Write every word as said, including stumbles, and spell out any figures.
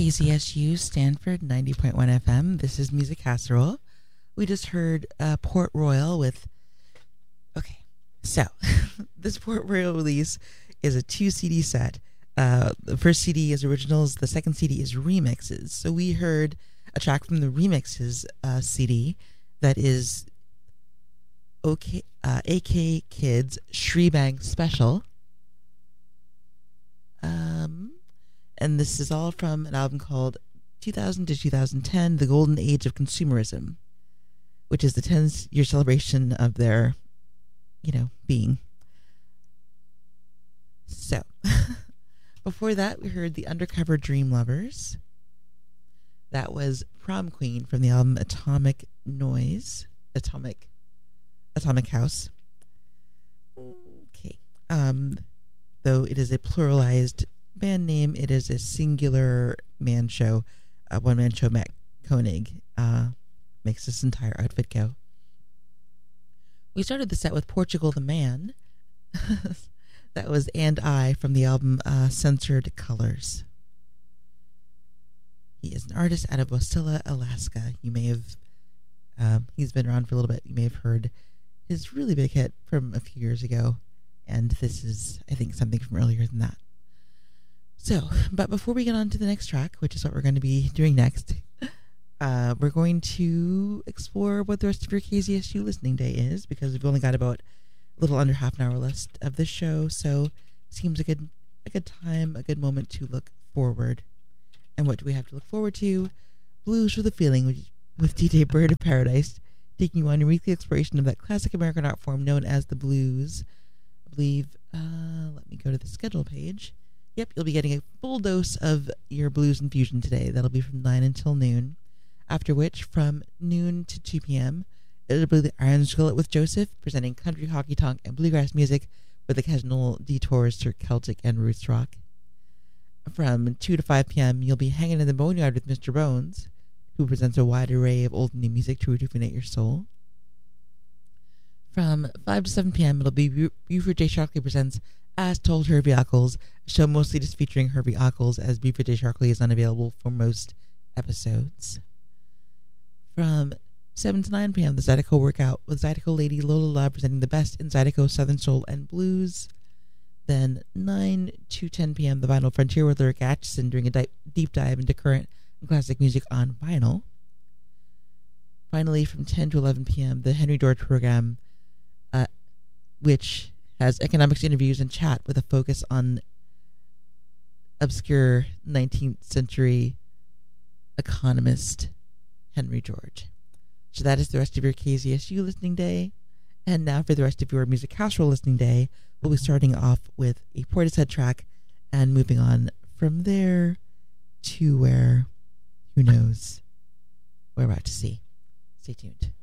K Z S U Stanford ninety point one F M. This is Music Casserole. We just heard uh, Port Royal with... Okay, so this Port Royal release is a two C D set. Uh, the first C D is originals. The second C D is remixes. So we heard a track from the remixes uh, C D that is OK, uh, A K Kids Shrebang Special. Um... And this is all from an album called two thousand to two thousand ten, The Golden Age of Consumerism, which is the ten-year celebration of their, you know, being. So, before that, we heard the Undercover Dream Lovers. That was Prom Queen from the album Atomic Noise. Atomic. Atomic House. Okay. Um, though it is a pluralized band name, it is a singular man show. Uh, one man show. Matt Koenig uh, makes this entire outfit go. We started the set with Portugal the Man. That was And I from the album uh, Censored Colors. He is an artist out of Wasilla, Alaska. You may have, um, he's been around for a little bit. You may have heard his really big hit from a few years ago. And this is, I think, something from earlier than that. So, but before we get on to the next track, which is what we're going to be doing next, uh, we're going to explore what the rest of your K Z S U listening day is, because we've only got about a little under half an hour left of this show, so it seems a good, a good time, a good moment to look forward. And what do we have to look forward to? Blues for the Feeling with, with D J Bird of Paradise, taking you on a weekly exploration of that classic American art form known as the blues. I believe, uh, let me go to the schedule page. Yep, you'll be getting a full dose of your blues infusion today. That'll be from nine until noon. After which, from noon to two p.m., it'll be the Iron Skillet with Joseph, presenting country, hockey tonk, and bluegrass music with occasional detours to Celtic and roots rock. From two to five p.m., you'll be hanging in the boneyard with Mister Bones, who presents a wide array of old and new music to rejuvenate your soul. From five to seven p.m., it'll be Buford J. Sharkley presents As Told Herbie Ackles, a show mostly just featuring Herbie Ackles, as Buford J. Sharkley is unavailable for most episodes. From seven to nine p.m., the Zydeco Workout with Zydeco Lady Lola Love presenting the best in Zydeco Southern Soul and Blues. Then nine to ten p.m., the Vinyl Frontier with Lyric Atchison doing a di- deep dive into current and classic music on vinyl. Finally, from ten to eleven p.m., the Henry George program, uh, which has economics interviews and chat with a focus on obscure nineteenth century economist Henry George. So that is the rest of your K Z S U listening day. And now for the rest of your Music Casserole listening day, we'll be starting off with a Portishead track and moving on from there to where, who knows, we're about to see. Stay tuned.